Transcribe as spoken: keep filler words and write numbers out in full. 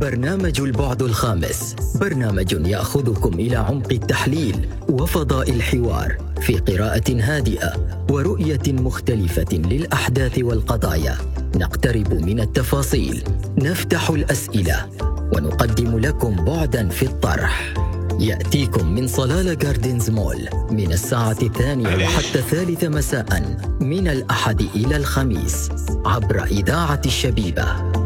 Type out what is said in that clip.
برنامج البعد الخامس، برنامج يأخذكم إلى عمق التحليل وفضاء الحوار في قراءة هادئة ورؤية مختلفة للأحداث والقضايا. نقترب من التفاصيل، نفتح الأسئلة، ونقدم لكم بعداً في الطرح. يأتيكم من صلالة جاردنز مول من الساعة الثانية وحتى الثالثة مساء من الأحد إلى الخميس عبر إذاعة الشبيبة.